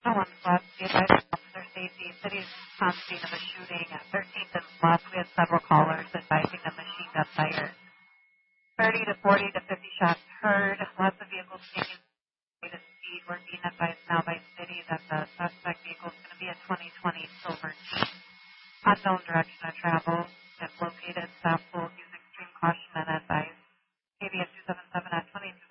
1 plus, the advice of officer safety. City's on scene of a shooting at 13th and plus. We had several callers advising a machine gun fire. 30 to 40 to 50 shots heard. Lots of vehicles taking to speed. We're being advised now by city that the suspect vehicle is going to be a 2020 Silver Jeep. Unknown direction of travel. If located, staff will use extreme caution and advice. KBS 277 at 22.